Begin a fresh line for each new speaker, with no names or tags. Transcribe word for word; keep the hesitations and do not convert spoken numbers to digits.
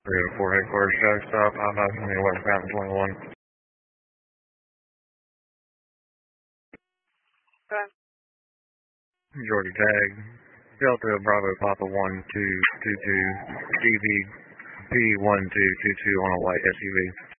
three oh four headquarters, drug stop, I'm not going to West Mountain twenty-one.
Okay.
Georgia tag, Delta Bravo Papa one two two two, D V P one two two two on a white S U V.